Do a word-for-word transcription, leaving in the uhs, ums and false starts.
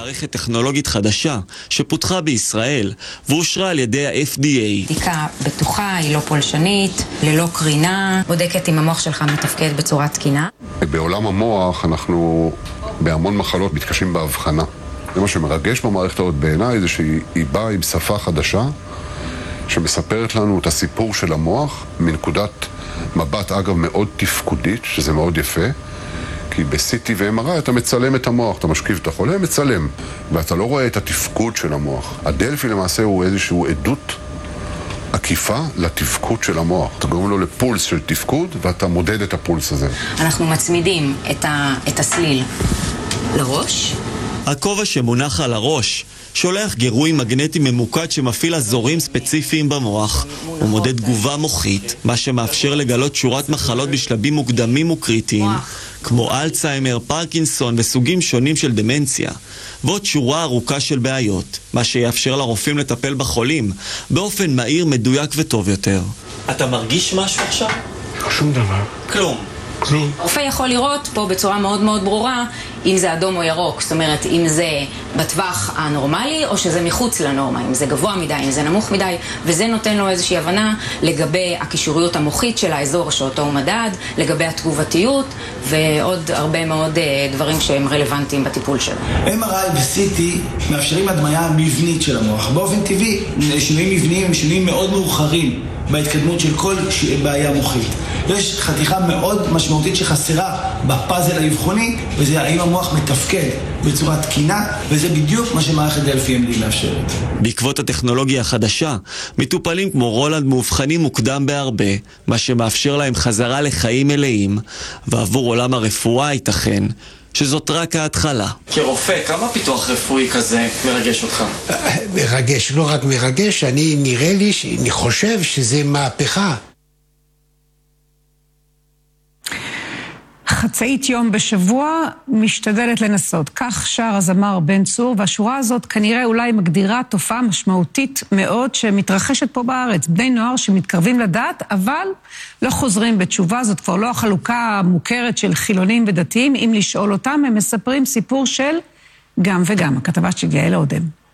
מערכת טכנולוגית חדשה שפותחה בישראל ואושרה על ידי ה-אף די איי. בדיקה בטוחה, היא לא פולשנית, ללא קרינה, בודקת אם המוח שלך מתפקד בצורה תקינה. בעולם המוח אנחנו בהמון מחלות מתקשים בהבחנה. זה מה שמרגש במערכת הזאת בעיניי, זה שהיא באה עם שפה חדשה שמספרת לנו את הסיפור של המוח מנקודת מבט אגב מאוד תפקודית, שזה מאוד יפה, כי ב-סי טי ו-אם אר איי אתה מצלם את המוח, אתה משכיב את החולה, מצלם, ואתה לא רואה את התפקוד של המוח. הדלפי למעשה הוא איזשהו עדות עקיפה לתפקוד של המוח. אתה גורם לו לפולס של תפקוד ואתה מודד את הפולס הזה. אנחנו מצמידים את, ה- את הסליל לראש. הכובע שמונח על הראש שולח גירוי מגנטי ממוקד שמפעיל אזורים ספציפיים במוח. הוא מודד תגובה מוחית, מה שמאפשר לגלות שורת מחלות בשלבים מוקדמים וקריטיים, כמו אלצהיימר, פרקינסון וסוגים שונים של דמנציה, ועוד שורה ארוכה של בעיות, מה שיאפשר לרופאים לטפל בחולים באופן מהיר, מדויק וטוב יותר. אתה מרגיש משהו עכשיו? שום דבר. כלום. כלום. הרופא יכול לראות פה בצורה מאוד מאוד ברורה אם זה אדום או ירוק, זאת אומרת אם זה בטווח הנורמלי או שזה מחוץ לנורמה, אם זה גבוה מדי, אם זה נמוך מדי, וזה נותן לו איזושהי הבנה לגבי הקישוריות המוחית של האזור שאותו הוא מדד, לגבי התגובתיות ועוד הרבה מאוד דברים שהם רלוונטיים בטיפול שלו. אם אר איי ו-סי טי מאפשרים הדמיה מבנית של המוח. באופן טבעי, שינויים מבניים הם שינויים מאוד מאוחרים בהתקדמות של כל בעיה מוחית. יש חתיכה מאוד משמעותית שחסרה בפאזל האבחוני, וזה האם המוח מתפקד בצורה תקינה, וזה בדיוק מה שמערכת דלפי אם די מאפשרת. בעקבות הטכנולוגיה החדשה, מטופלים כמו רולנד מאובחנים מוקדם בהרבה, מה שמאפשר להם חזרה לחיים מלאים, ועבור עולם הרפואה ייתכן שזאת רק ההתחלה. כרופא, כמה פיתוח רפואי כזה מרגש אותך? מרגש, לא רק מרגש, אני נראה לי, אני חושב שזה מהפכה. חצאית יום בשבוע משתדלת לנסות. כך שר הזמר בן צור, והשורה הזאת כנראה אולי מגדירה תופעה משמעותית מאוד שמתרחשת פה בארץ. בני נוער שמתקרבים לדעת, אבל לא חוזרים בתשובה. זאת כבר לא החלוקה המוכרת של חילונים ודתיים. אם לשאול אותם, הם מספרים סיפור של גם וגם. הכתבה של יעל אודם.